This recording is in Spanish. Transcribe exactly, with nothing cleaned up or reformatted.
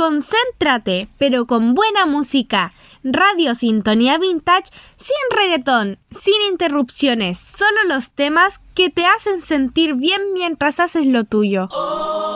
Concéntrate, pero con buena música. Radio Sintonía Vintage, sin reggaetón, sin interrupciones, solo los temas que te hacen sentir bien mientras haces lo tuyo.